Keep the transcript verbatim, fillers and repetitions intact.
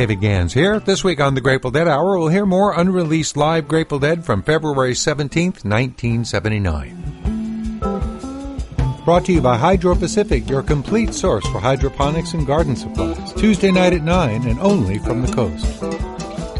David Gans here. This week on the Grateful Dead Hour, we'll hear more unreleased live Grateful Dead from February seventeenth, nineteen seventy-nine. Brought to you by Hydro Pacific, your complete source for hydroponics and garden supplies. Tuesday night at nine and only from the coast.